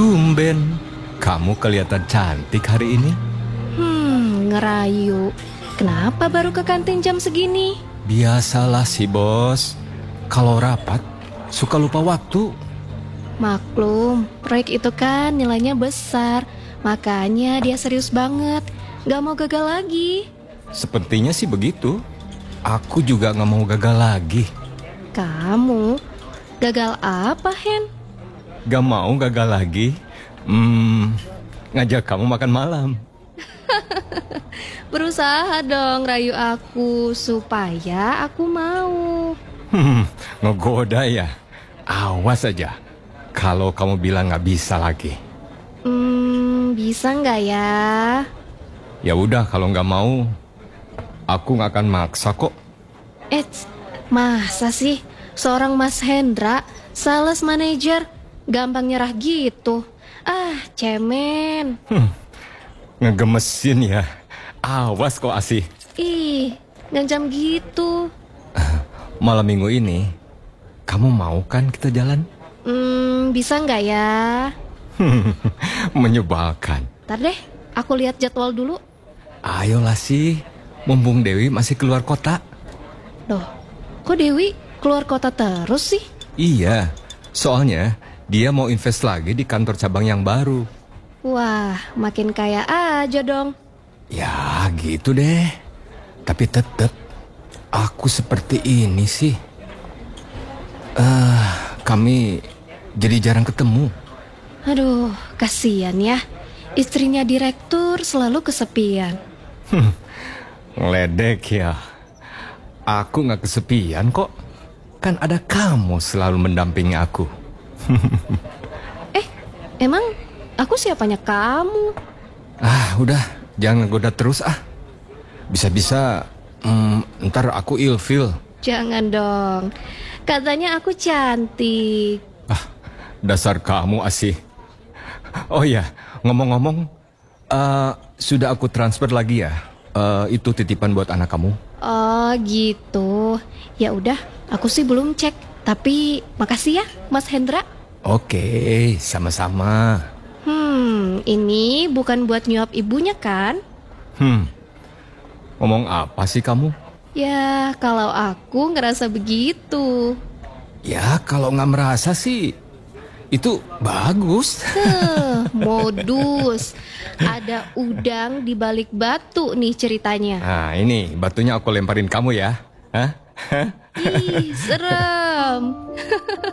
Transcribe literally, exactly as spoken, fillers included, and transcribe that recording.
Tumben, kamu kelihatan cantik hari ini. Hmm, ngerayu. Kenapa baru ke kantin jam segini? Biasalah sih bos, kalau rapat suka lupa waktu. Maklum, proyek itu kan nilainya besar. Makanya dia serius banget. Gak mau gagal lagi. Sepertinya sih begitu. Aku juga gak mau gagal lagi. Kamu? Gagal apa, Hen? Gak mau gagal lagi. Hmm, ngajak kamu makan malam. Berusaha dong rayu aku supaya aku mau. Hmm, ngegoda ya. Awas aja kalau kamu bilang gak bisa lagi. Hmm, bisa nggak ya? Ya udah, kalau nggak mau, aku nggak akan maksa kok. Eits, masa sih seorang Mas Hendra, sales manager, gampang nyerah gitu? Ah, cemen. Hmm, ngegemesin ya. Awas kok Asih. Ih, ngancam gitu. Malam minggu ini, kamu mau kan kita jalan? Hmm, bisa nggak ya? Menyebalkan. Ntar deh, aku lihat jadwal dulu. Ayolah sih, mumpung Dewi masih keluar kota. Loh, kok Dewi keluar kota terus sih? Iya, soalnya dia mau invest lagi di kantor cabang yang baru. Wah, makin kaya aja dong. Ya gitu deh. Tapi tetap aku seperti ini sih. Eh, uh, kami jadi jarang ketemu. Aduh, kasihan ya. Istrinya direktur selalu kesepian. Hmm, ngeledek ya. Aku gak kesepian kok. Kan ada kamu selalu mendampingi aku. Eh, emang aku siapanya kamu? Ah, udah. Jangan ngegoda terus ah. Bisa-bisa hmm, ntar aku ilfil. Jangan dong. Katanya aku cantik. Ah, dasar kamu Asih. Oh iya, ngomong-ngomong, uh, sudah aku transfer lagi ya. Uh, itu titipan buat anak kamu. Oh gitu. Ya udah, aku sih belum cek. Tapi makasih ya, Mas Hendra. Oke, sama-sama. Hmm, ini bukan buat nyuap ibunya kan? Hmm, ngomong apa sih kamu? Ya, kalau aku ngerasa begitu. Ya, kalau nggak merasa sih, itu bagus. Heh, modus. Ada udang di balik batu nih ceritanya. Nah, ini batunya aku lemparin kamu ya. Hah? Ih, serem.